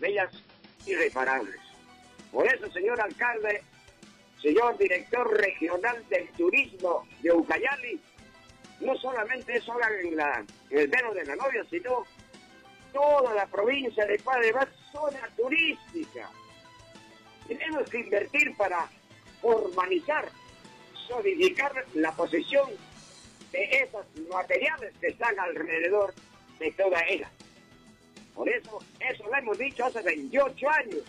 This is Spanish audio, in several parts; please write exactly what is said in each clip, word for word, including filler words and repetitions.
ellas irreparables. Por eso, señor alcalde, señor director regional del turismo de Ucayali, no solamente eso hagan en, la, en el Vero de la Novia, sino toda la provincia de Padre Abad, zona turística. Tenemos que invertir para formalizar, solidificar la posesión de esos materiales que están alrededor de toda ella. Por eso, eso lo hemos dicho hace veintiocho años.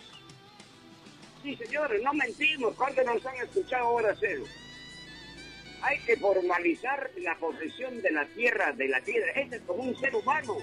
Sí, señores, no mentimos. ¿Cuántos nos han escuchado ahora cero? Hay que formalizar la posesión de la tierra, de la tierra. Este es como un ser humano.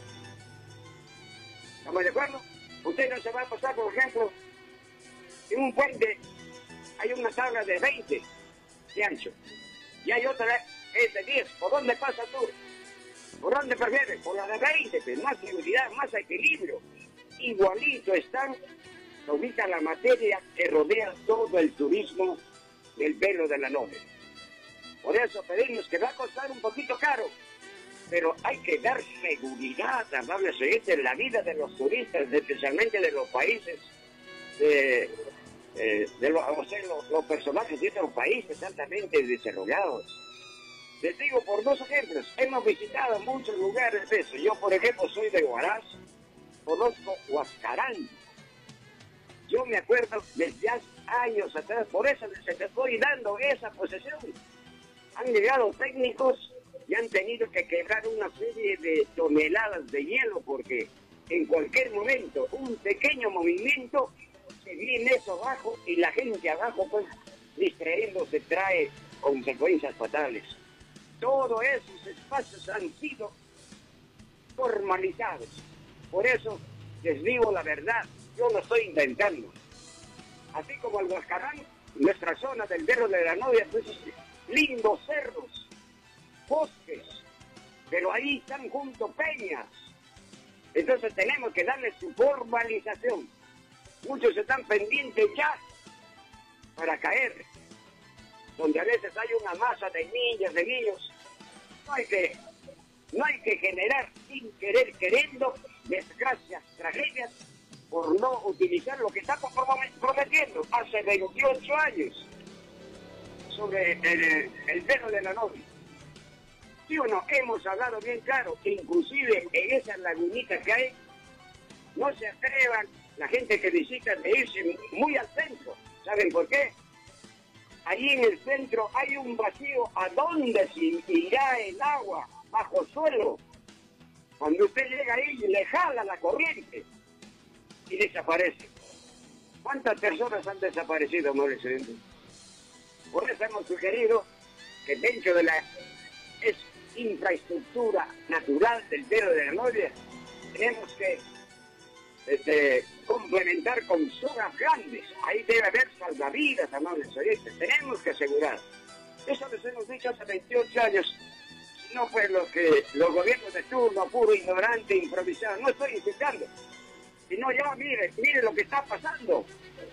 ¿Estamos de acuerdo? Usted no se va a pasar, por ejemplo, en un puente hay una tabla de veinte de ancho y hay otra es de diez. ¿Por dónde pasas tú? ¿Por dónde prefieres? Por la de veinte, pues, más seguridad, más equilibrio. Igualito están, ubica la materia que rodea todo el turismo del Vero de la Novia. Por eso pedimos que va a costar un poquito caro, pero hay que dar seguridad, amables oyentes, en la vida de los turistas, especialmente de los países, de, eh, de los, o sea, los, los personajes de otros países altamente desarrollados. Les digo por dos ejemplos, hemos visitado muchos lugares de eso. Yo, por ejemplo, soy de Huaraz, conozco Huascarán. Yo me acuerdo desde hace años atrás, por eso les estoy dando esa posesión. Han llegado técnicos y han tenido que quebrar una serie de toneladas de hielo porque en cualquier momento, un pequeño movimiento, se viene eso abajo y la gente abajo, pues, distrayéndose, trae consecuencias fatales. Todos esos espacios han sido formalizados. Por eso les digo la verdad, yo lo estoy inventando. Así como el Huascarán, nuestra zona del Vero de la Novia, pues lindos cerros, bosques, pero ahí están junto peñas. Entonces tenemos que darle su formalización. Muchos están pendientes ya para caer, donde a veces hay una masa de niñas, de niños. No hay que, no hay que generar sin querer, queriendo, desgracias, tragedias, por no utilizar lo que estamos prometiendo hace veintiocho años sobre el, el Vero de la Novia. ¿Sí o no? Hemos hablado bien claro, que inclusive en esas lagunitas que hay, no se atrevan la gente que visita de irse muy al centro. ¿Saben por qué? Allí en el centro hay un vacío a donde se irá el agua, bajo suelo. Cuando usted llega ahí, le jala la corriente y desaparece. ¿Cuántas personas han desaparecido, Mauricio? Por eso hemos sugerido que dentro de la es infraestructura natural del Vero de la Novia, tenemos que este, complementar con sogas grandes. Ahí debe haber salvavidas, amables oyentes. Tenemos que asegurar. Eso les hemos dicho hace veintiocho años. Si no, pues los, que, los gobiernos de turno, puro, ignorante, improvisado. No estoy insultando. Sino ya, mire, mire lo que está pasando.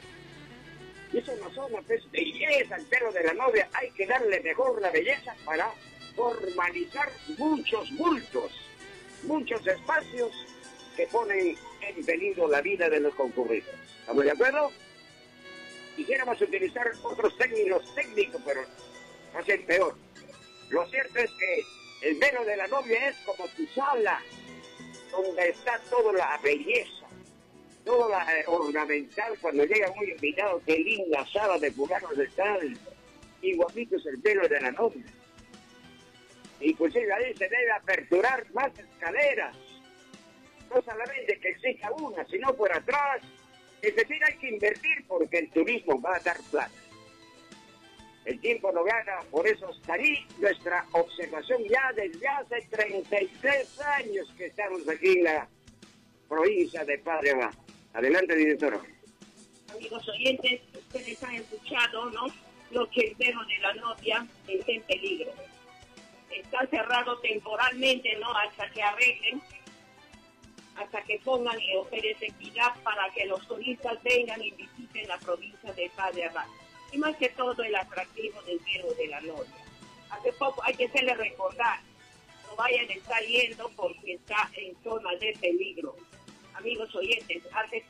Y eso no son pues, belleza, el Vero de la Novia. Hay que darle mejor la belleza para formalizar muchos bultos, muchos espacios que ponen en peligro la vida de los concurridos. ¿Estamos de acuerdo? Quisiéramos utilizar otros términos técnicos, pero hacen peor. Lo cierto es que el Vero de la Novia es como tu sala, donde está toda la belleza, toda la eh, ornamental. Cuando llega un invitado, qué linda sala de fulanos de tal, igualito es el Vero de la Novia. Inclusive ahí se debe aperturar más escaleras, no solamente que exista una, sino por atrás. Es decir, hay que invertir porque el turismo va a dar plata. El tiempo no gana, por eso está ahí nuestra observación ya desde hace treinta y tres años que estamos aquí en la provincia de Padre Abad. Adelante, directora. Amigos oyentes, ustedes han escuchado, ¿no?, lo que el Vero de la Novia está en peligro. Está cerrado temporalmente, ¿no?, hasta que arreglen, hasta que pongan y operen equidad para que los turistas vengan y visiten la provincia de Padre Abad. Y más que todo el atractivo del Vero de la Novia. Hace poco hay que hacerle recordar, no vayan a estar yendo porque está en zona de peligro. Amigos oyentes, hace